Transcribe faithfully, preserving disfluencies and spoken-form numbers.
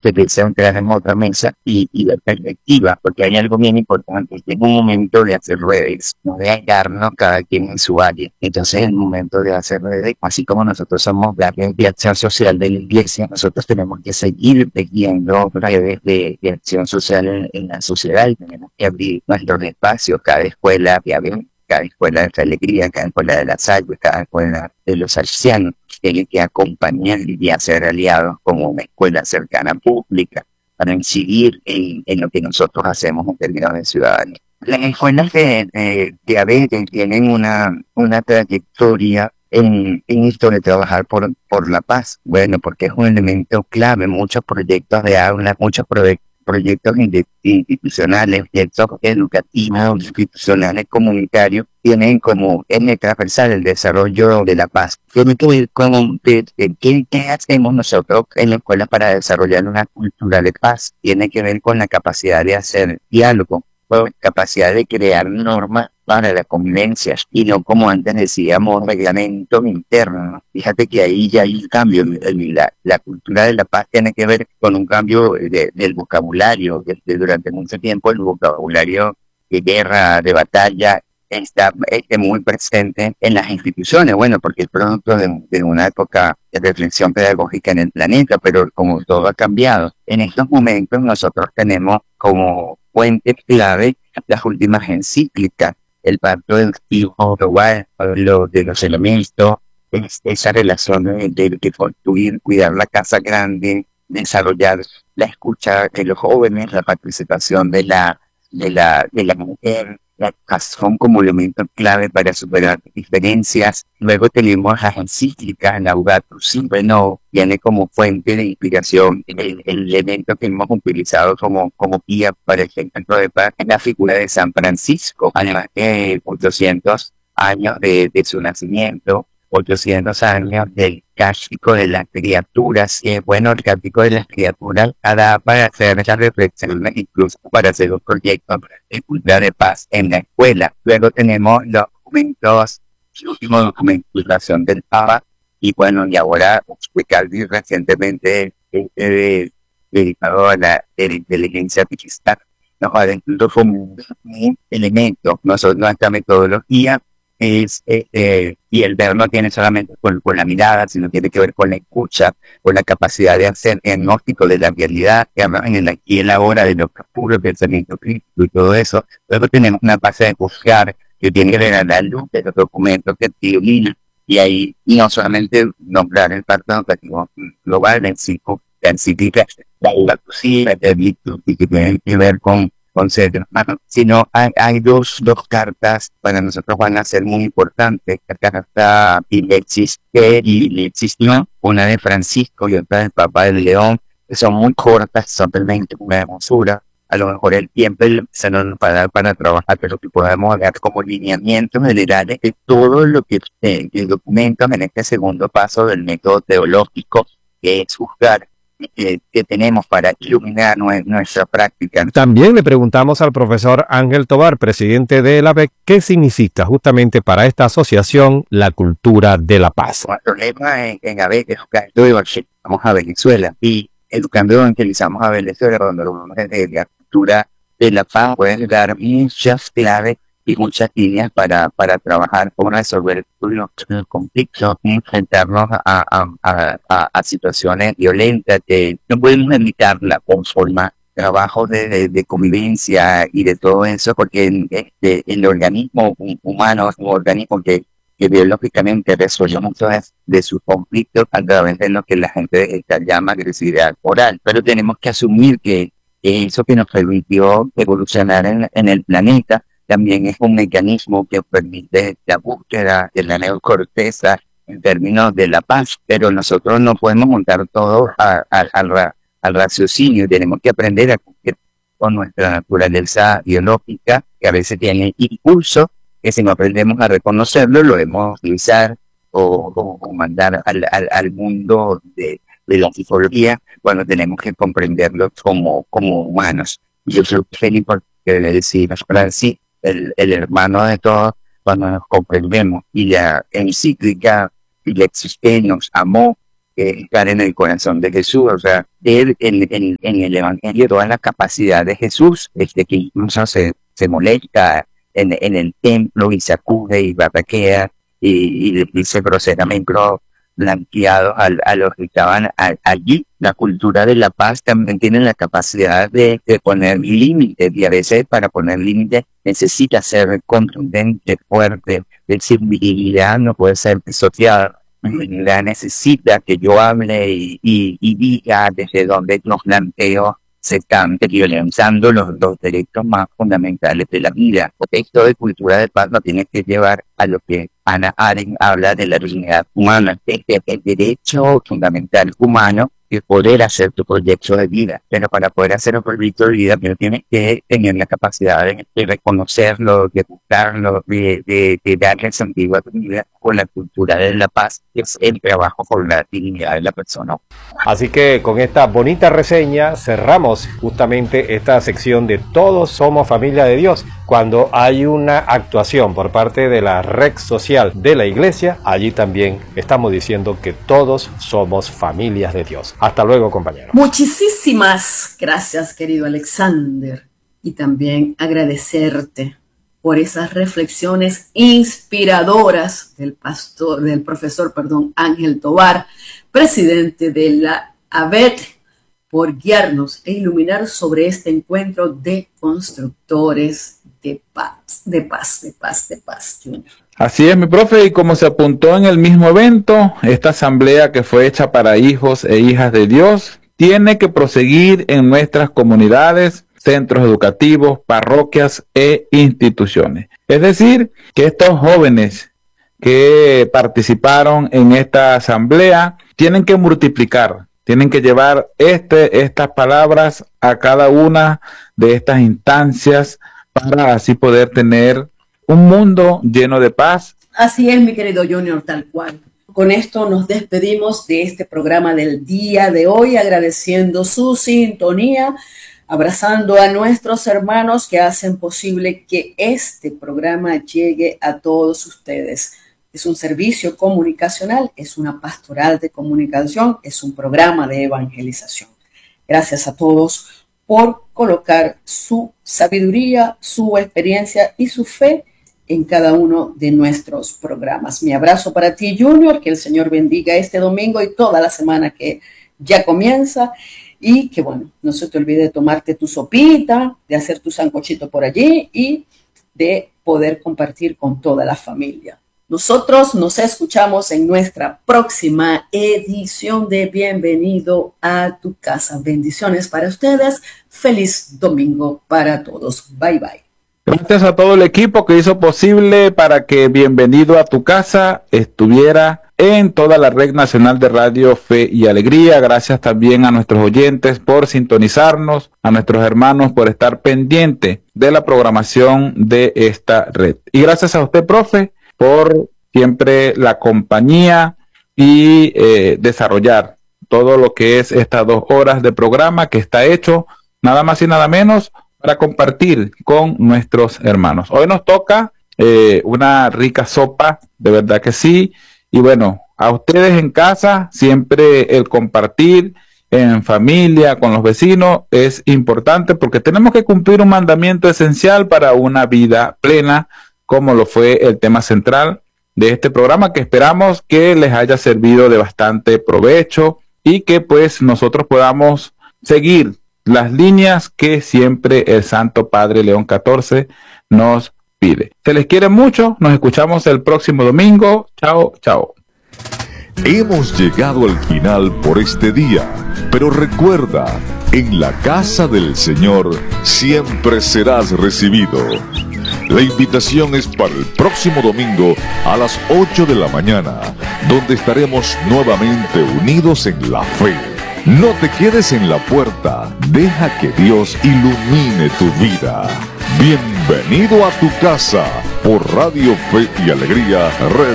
que deseo entrar en otra mesa y, y de perspectiva, porque hay algo bien importante, que es un momento de hacer redes, no de hallarnos cada quien en su área. Entonces, es el momento de hacer redes, así como nosotros somos la red de acción social de la iglesia, nosotros tenemos que seguir tejiendo redes de, de acción social en, en la sociedad, y tenemos que abrir nuestros espacios, cada escuela que abrimos, cada escuela de la alegría, cada escuela de la salud, cada escuela de los ancianos, tiene que acompañar y hacer aliados como una escuela cercana pública para incidir en, en lo que nosotros hacemos en términos de ciudadanía. Las escuelas de, eh, de A B E tienen una, una trayectoria en, en esto de trabajar por, por la paz. Bueno, porque es un elemento clave, muchos proyectos de aula, muchos proyectos proyectos institucionales, proyectos educativos, institucionales, comunitarios, tienen como eje transversal el desarrollo de la paz. Tiene que ver con ¿qué, qué hacemos nosotros en la escuela para desarrollar una cultura de paz? Tiene que ver con la capacidad de hacer diálogo, con la capacidad de crear normas para la convivencia y no, como antes decíamos, reglamentos internos. Fíjate que ahí ya hay un cambio. La, la cultura de la paz tiene que ver con un cambio de, del vocabulario. Desde durante mucho tiempo el vocabulario de guerra, de batalla, está este, muy presente en las instituciones. Bueno, porque es producto de, de una época de reflexión pedagógica en el planeta, pero como todo ha cambiado, en estos momentos nosotros tenemos como fuente clave las últimas encíclicas, el pacto del hijo global, lo de los elementos, es, esa relación de, de, de construir, cuidar la casa grande, desarrollar la escucha de los jóvenes, la participación de la, de la, de la mujer, la educación como elemento clave para superar diferencias. Luego tenemos las encíclicas, Laudato Si, bueno, viene como fuente de inspiración, el, el elemento que hemos utilizado como, como guía para el centro de paz en la figura de San Francisco, además de ochocientos años de, de su nacimiento, ochocientos años del cástico de las criaturas, y bueno, el cástico de las criaturas da para hacer esa reflexión, incluso para hacer un proyecto de cultura de paz en la escuela. Luego tenemos los documentos, el último documento de creación del Papa, y bueno, y ahora explicar recientemente este dedicado a la, a la inteligencia artificial, nos va dentro como un elemento, nosotros, nuestra metodología es, eh, y el ver no tiene solamente con, con la mirada, sino tiene que ver con la escucha, con la capacidad de hacer diagnóstico de la realidad, en el aquí y el ahora, de lo que ocurre, el pensamiento crítico y todo eso. Luego tenemos una base de buscar que tiene que ver a la luz de los documentos que tienen, y ahí y no solamente nombrar el pacto educativo global, el cinco, la encíclica, la inclusiva, y que tienen que ver con conceptos, sino hay, hay dos, dos cartas para nosotros van a ser muy importantes. La carta Ilexis, que existió, una de Francisco y otra del Papa de León, que son muy cortas, son realmente una hermosura. A lo mejor el tiempo se nos va a dar para trabajar, pero que podamos dar como lineamientos generales de todo lo que, eh, que documentan en este segundo paso del método teológico, que es juzgar Que, que tenemos para iluminar nuestra práctica. También le preguntamos al profesor Ángel Tovar, presidente de la A B E C, qué significa justamente para esta asociación la cultura de la paz. Nuestro lema en, en A B E C es educando y evangelizamos a Venezuela, y educando y evangelizamos a Venezuela, cuando hablamos de la cultura de la paz pueden dar muchas claves y muchas líneas para, para trabajar cómo resolver los, los conflictos, enfrentarnos a, a, a, a, a situaciones violentas que no podemos evitarla con forma trabajo de, de, de convivencia y de todo eso, porque en, este, el organismo humano es un organismo que, que biológicamente resuelve muchos de, de sus conflictos a través de lo que la gente llama agresividad oral, pero tenemos que asumir que eso que nos permitió evolucionar en, en el planeta también es un mecanismo que permite la búsqueda de la neocorteza en términos de la paz, pero nosotros no podemos montar todo a, a, al, al raciocinio, tenemos que aprender a cumplir con nuestra naturaleza biológica, que a veces tiene impulso, que si no aprendemos a reconocerlo, lo debemos utilizar o, o, o mandar al, al, al mundo de, de la psicología, cuando tenemos que comprenderlo como, como humanos. Yo creo que es importante que le decimos, Francis, El, el hermano de todos, cuando nos comprendemos, y la encíclica Ilexis nos amó que estar en el corazón de Jesús, o sea, ver en, en, en el Evangelio toda la capacidad de Jesús, este, que incluso se, se molesta en, en el templo y sacude y barraquea y, y le dice groseramente blanqueado a, a los que estaban a, allí. La cultura de la paz también tiene la capacidad de, de poner límites, y a veces para poner límites necesita ser contundente, fuerte. Decir, visibilidad no puede ser disociada. La necesita que yo hable y, y, y diga desde donde los planteos se están violentando los, los derechos más fundamentales de la vida. Esto de cultura de paz nos tiene que llevar a lo que Hannah Arendt habla de la dignidad humana, que es el derecho fundamental humano de poder hacer tu proyecto de vida. Pero para poder hacer un proyecto de vida, pero tienes que tener la capacidad de, de reconocerlo, de buscarlo, de, de, de darle sentido a tu vida con la cultura de la paz, que es el trabajo con la dignidad de la persona. Así que con esta bonita reseña cerramos justamente esta sección de Todos somos familia de Dios. Cuando hay una actuación por parte de la red social de la iglesia, allí también estamos diciendo que todos somos familias de Dios. Hasta luego, compañeros. Muchísimas gracias, querido Alexander, y también agradecerte por esas reflexiones inspiradoras del pastor, del profesor, perdón, Ángel Tovar, presidente de la A B E T, por guiarnos e iluminar sobre este encuentro de constructores de paz, de paz, de paz, de paz, Junior. Así es, mi profe, y como se apuntó en el mismo evento, esta asamblea que fue hecha para hijos e hijas de Dios tiene que proseguir en nuestras comunidades, centros educativos, parroquias e instituciones. Es decir, que estos jóvenes que participaron en esta asamblea tienen que multiplicar, tienen que llevar este, estas palabras a cada una de estas instancias para así poder tener un mundo lleno de paz. Así es, mi querido Junior, tal cual. Con esto nos despedimos de este programa del día de hoy, agradeciendo su sintonía, abrazando a nuestros hermanos que hacen posible que este programa llegue a todos ustedes. Es un servicio comunicacional, es una pastoral de comunicación, es un programa de evangelización. Gracias a todos por colocar su sabiduría, su experiencia y su fe en cada uno de nuestros programas. Mi abrazo para ti, Junior, que el Señor bendiga este domingo y toda la semana que ya comienza, y que, bueno, no se te olvide de tomarte tu sopita, de hacer tu sancochito por allí y de poder compartir con toda la familia. Nosotros nos escuchamos en nuestra próxima edición de Bienvenido a tu casa. Bendiciones para ustedes. Feliz domingo para todos. Bye, bye. Gracias a todo el equipo que hizo posible para que Bienvenido a tu casa estuviera en toda la red nacional de Radio Fe y Alegría. Gracias también a nuestros oyentes por sintonizarnos, a nuestros hermanos por estar pendiente de la programación de esta red. Y gracias a usted, profe, por siempre la compañía y eh, desarrollar todo lo que es estas dos horas de programa que está hecho nada más y nada menos para compartir con nuestros hermanos. Hoy nos toca eh, una rica sopa, de verdad que sí. Y bueno, a ustedes en casa, siempre el compartir en familia, con los vecinos, es importante porque tenemos que cumplir un mandamiento esencial para una vida plena, como lo fue el tema central de este programa, que esperamos que les haya servido de bastante provecho y que pues nosotros podamos seguir las líneas que siempre el Santo Padre León catorce nos pide. Se les quiere mucho, nos escuchamos el próximo domingo. Chao, chao. Hemos llegado al final por este día, pero recuerda, en la casa del Señor siempre serás recibido. La invitación es para el próximo domingo a las ocho de la mañana, donde estaremos nuevamente unidos en la fe. No te quedes en la puerta, deja que Dios ilumine tu vida. Bienvenido a tu casa por Radio Fe y Alegría, Red